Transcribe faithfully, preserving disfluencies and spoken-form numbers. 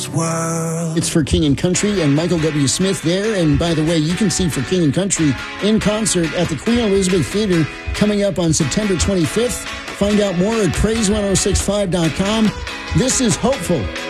this world. It's For King and Country and Michael W. Smith there. And by the way, you can see For King and Country in concert at the Queen Elizabeth Theater coming up on September twenty-fifth. Find out more at praise ten sixty-five dot com. This is Hopeful.